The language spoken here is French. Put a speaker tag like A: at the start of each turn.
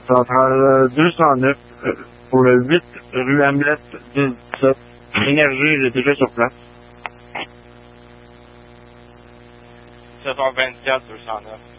A: Ça va prendre 209 pour le 8 rue Hamlet 17. Énergie, il est déjà sur place.
B: 7h24, 209.